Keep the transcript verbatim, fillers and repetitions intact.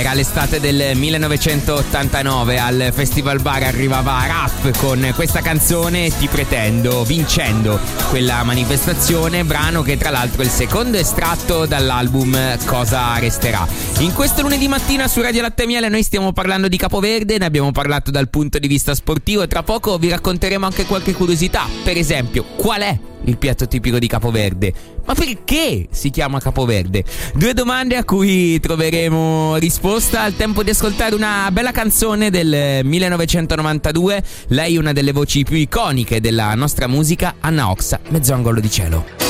Era l'estate del millenovecentottantanove, al Festival Bar arrivava Raf con questa canzone Ti pretendo, vincendo quella manifestazione, brano che tra l'altro è il secondo estratto dall'album Cosa resterà. In questo lunedì mattina su Radio Latte e Miele noi stiamo parlando di Capoverde, ne abbiamo parlato dal punto di vista sportivo e tra poco vi racconteremo anche qualche curiosità. Per esempio, qual è il piatto tipico di Capoverde? Ma perché si chiama Capoverde? Due domande a cui troveremo risposta al tempo di ascoltare una bella canzone del millenovecentonovantadue. Lei è una delle voci più iconiche della nostra musica, Anna Oxa, Mezzo angolo di cielo.